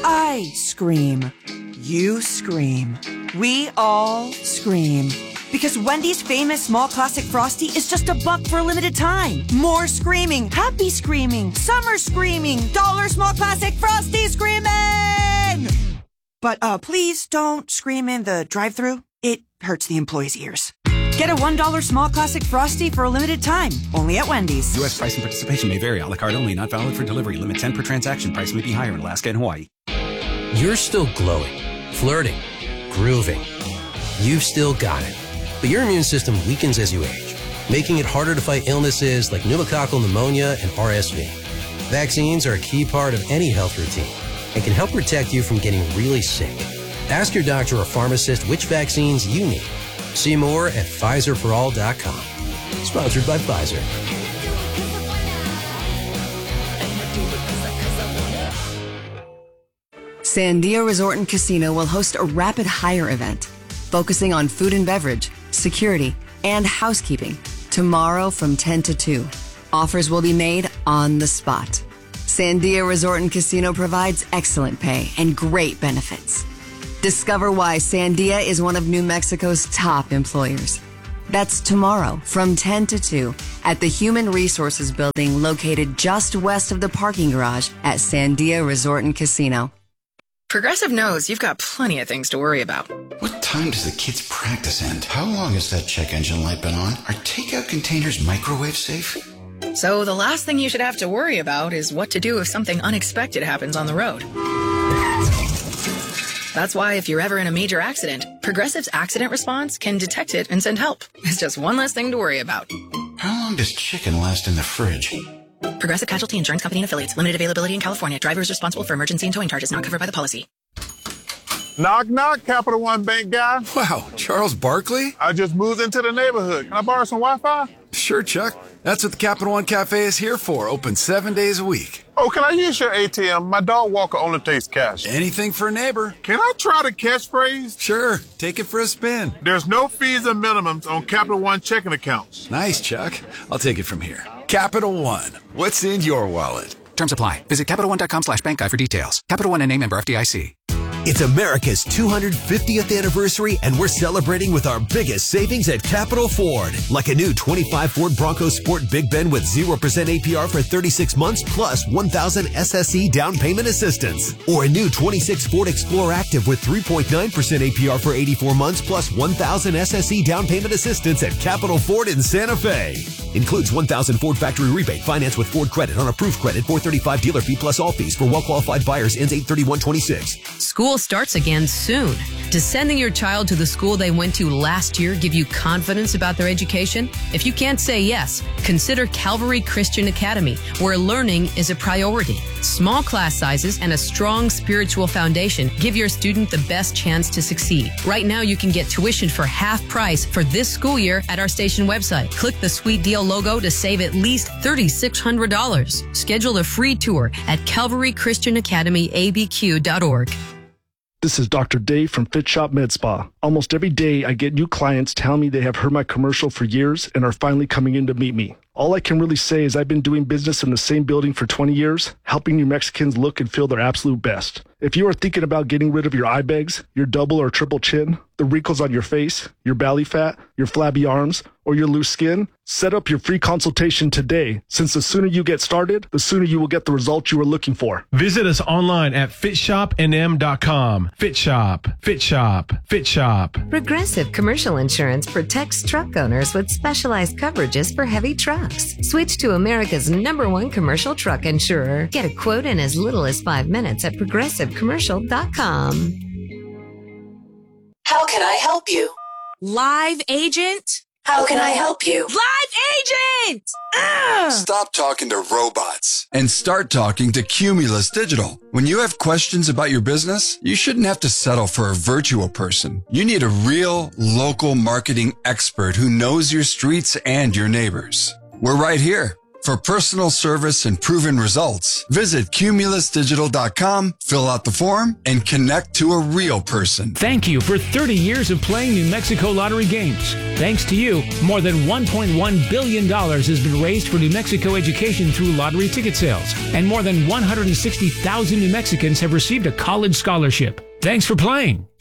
I scream. You scream. We all scream. Because Wendy's famous small classic Frosty is just $1 for a limited time. More screaming, happy screaming, summer screaming, dollar small classic Frosty screaming! But please don't scream in the drive-thru. It hurts the employees' ears. Get a $1 small classic Frosty for a limited time. Only at Wendy's. U.S. price and participation may vary. A la carte only. Not valid for delivery. Limit 10 per transaction. Price may be higher in Alaska and Hawaii. You're still glowing, flirting, grooving. You've still got it. But your immune system weakens as you age, making it harder to fight illnesses like pneumococcal pneumonia and RSV. Vaccines are a key part of any health routine and can help protect you from getting really sick. Ask your doctor or pharmacist which vaccines you need. See more at PfizerForAll.com. Sponsored by Pfizer. Sandia Resort and Casino will host a rapid hire event focusing on food and beverage, security, and housekeeping tomorrow from 10 to 2. Offers will be made on the spot. Sandia Resort and Casino provides excellent pay and great benefits. Discover why Sandia is one of New Mexico's top employers. That's tomorrow from 10 to 2 at the Human Resources Building located just west of the parking garage at Sandia Resort and Casino. Progressive knows you've got plenty of things to worry about. What time does the kids' practice end? How long has that check engine light been on? Are takeout containers microwave safe? So the last thing you should have to worry about is what to do if something unexpected happens on the road. That's why if you're ever in a major accident, Progressive's accident response can detect it and send help. It's just one less thing to worry about. How long does chicken last in the fridge? Progressive Casualty Insurance Company and Affiliates. Limited availability in California. Driver is responsible for emergency and towing charges not covered by the policy. Knock, knock, Capital One Bank guy. Wow, Charles Barkley? I just moved into the neighborhood. Can I borrow some Wi-Fi? Sure, Chuck. That's what the Capital One Cafe is here for. Open 7 days a week. Oh, can I use your ATM? My dog walker only takes cash. Anything for a neighbor. Can I try the catchphrase? Sure, take it for a spin. There's no fees and minimums on Capital One checking accounts. Nice, Chuck. I'll take it from here. Capital One. What's in your wallet? Terms apply. Visit CapitalOne.com/bank guide for details. Capital One and a member FDIC. It's America's 250th anniversary, and we're celebrating with our biggest savings at Capital Ford. Like a new 25 Ford Bronco Sport Big Ben with 0% APR for 36 months plus 1,000 SSE down payment assistance. Or a new 26 Ford Explorer Active with 3.9% APR for 84 months plus 1,000 SSE down payment assistance at Capital Ford in Santa Fe. Includes 1,000 Ford factory rebate, finance with Ford credit on approved credit, $435 dealer fee plus all fees for well-qualified buyers, ends 8/31/26. School starts again soon. Does sending your child to the school they went to last year give you confidence about their education? If you can't say yes, consider Calvary Christian Academy, where learning is a priority. Small class sizes and a strong spiritual foundation give your student the best chance to succeed. Right now, you can get tuition for half price for this school year at our station website. Click the Sweet Deal logo to save at least $3,600. Schedule a free tour at CalvaryChristianAcademyABQ.org. This is Dr. Dave from Fit Shop Med Spa. Almost every day I get new clients telling me they have heard my commercial for years and are finally coming in to meet me. All I can really say is I've been doing business in the same building for 20 years, helping New Mexicans look and feel their absolute best. If you are thinking about getting rid of your eye bags, your double or triple chin, the wrinkles on your face, your belly fat, your flabby arms, or your loose skin, set up your free consultation today, since the sooner you get started, the sooner you will get the results you are looking for. Visit us online at fitshopnm.com. Fitshop, Fitshop, Fitshop. Progressive Commercial Insurance protects truck owners with specialized coverages for heavy trucks. Switch to America's #1 commercial truck insurer. Get a quote in as little as 5 minutes at progressivecommercial.com. How can I help you? Live agent? How can I help you? Live agent! Stop talking to robots and start talking to Cumulus Digital. When you have questions about your business, you shouldn't have to settle for a virtual person. You need a real local marketing expert who knows your streets and your neighbors. We're right here. For personal service and proven results, visit CumulusDigital.com, fill out the form, and connect to a real person. Thank you for 30 years of playing New Mexico lottery games. Thanks to you, more than $1.1 billion has been raised for New Mexico education through lottery ticket sales, and more than 160,000 New Mexicans have received a college scholarship. Thanks for playing.